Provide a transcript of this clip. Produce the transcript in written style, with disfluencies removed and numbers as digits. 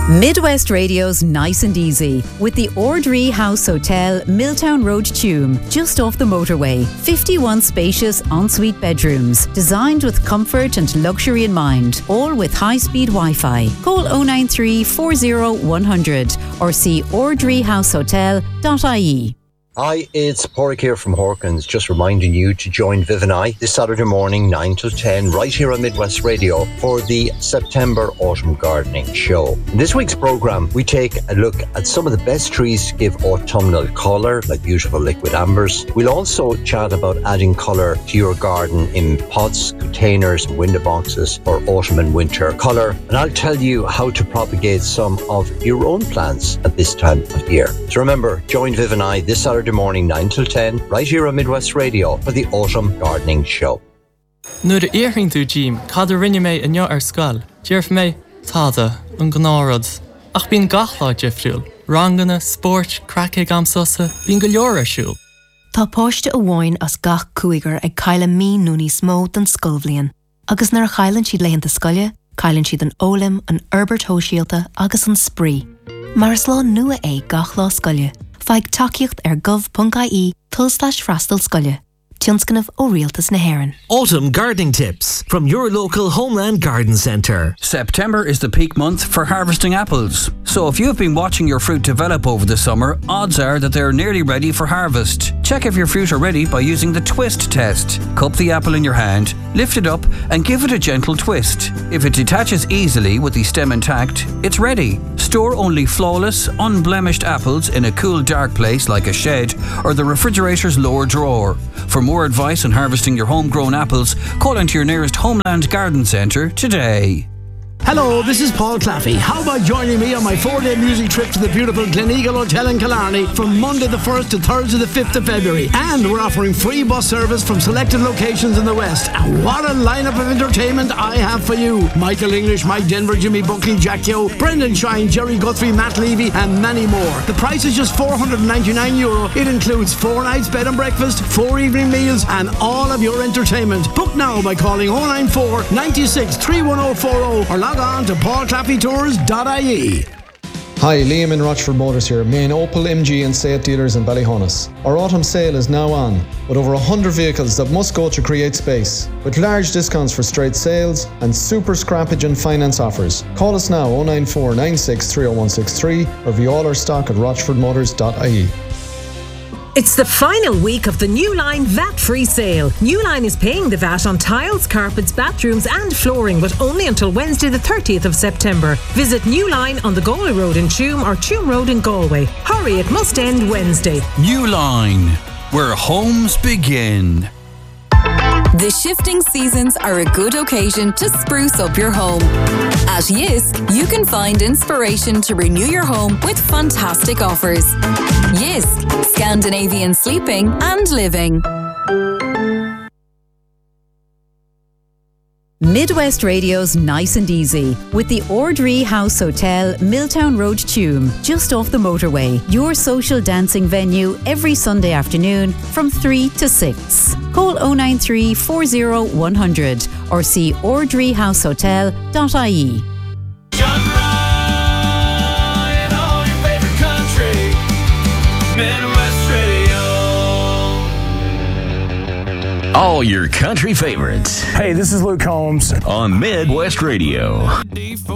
Midwest Radio's Nice and Easy with the Ordree House Hotel, Milltown Road, Tuam, just off the motorway. 51 spacious ensuite bedrooms, designed with comfort and luxury in mind, all with high-speed Wi-Fi. Call 093 40 100 or see ordreehousehotel.ie. Hi, it's Porrick here from Hawkins, just reminding you to join Viv and I this Saturday morning, 9 till 10, right here on Midwest Radio for the September Autumn Gardening Show. In this week's programme, we take a look at some of the best trees to give autumnal colour, like beautiful liquid ambers. We'll also chat about adding colour to your garden in pots, containers and window boxes for autumn and winter colour. And I'll tell you how to propagate some of your own plants at this time of year. So remember, join Viv and I this Saturday morning 9 till 10 right here on Midwest Radio for the Autumn Gardening Show. Nuair a éireann tú Jim, cad a rinne mé inniu ar scoil. Dearf mé táda an gnárad. Ach bín gachlá defriúil. Rangana, sport, crackig am sosa, bín go leor arsúil. Tá páiste a bháin as gach cuaigar ag caile mí núní smó den scolbhliain. Agus nar a chailann siad leitheanta scoile, cailann siad an ólim, an Herbert Hóisialta agus an spree. Mar is lá nua é gach lá scoile. Feig takeíocht gov.ie /freastal scoile. Tionscanmh ó Rialtas na Héireann. Autumn gardening tips from your local Homeland Garden Centre. September is the peak month for harvesting apples. So if you've been watching your fruit develop over the summer, odds are that they're nearly ready for harvest. Check if your fruit are ready by using the twist test. Cup the apple in your hand, lift it up and give it a gentle twist. If it detaches easily with the stem intact, it's ready. Store only flawless, unblemished apples in a cool, dark place like a shed or the refrigerator's lower drawer. For more advice on harvesting your homegrown apples, call into your nearest Homeland Garden Centre today. Hello, this is Paul Claffey. How about joining me on my 4-day music trip to the beautiful Gleneagle Hotel in Killarney from Monday the 1st to Thursday the 5th of February. And we're offering free bus service from selected locations in the West. And what a lineup of entertainment I have for you. Michael English, Mike Denver, Jimmy Buckley, Jack Yo, Brendan Shine, Jerry Guthrie, Matt Levy and many more. The price is just €499. It includes 4 nights bed and breakfast, 4 evening meals and all of your entertainment. Book now by calling 094 96 31040 or log on to paulclaffeytours.ie. Hi, Liam in Rochford Motors here, main Opel, MG and Seat dealers in Ballyhonus. Our autumn sale is now on, with over 100 vehicles that must go to create space, with large discounts for straight sales and super scrappage and finance offers. Call us now 094 96 30163 or view all our stock at rochfordmotors.ie. It's the final week of the Newline VAT-free sale. Newline is paying the VAT on tiles, carpets, bathrooms and flooring, but only until Wednesday the 30th of September. Visit Newline on the Galway Road in Tuam or Tuam Road in Galway. Hurry, it must end Wednesday. Newline, where homes begin. The shifting seasons are a good occasion to spruce up your home. At Yis, you can find inspiration to renew your home with fantastic offers. Yis, Scandinavian sleeping and living. Midwest Radio's Nice and Easy with the Ordree House Hotel, Milltown Road, Tuam, just off the motorway. Your social dancing venue every Sunday afternoon from 3 to 6. Call 093 40 100 or see ordreehousehotel.ie. All your country favorites. Hey, this is Luke Combs on Midwest Radio.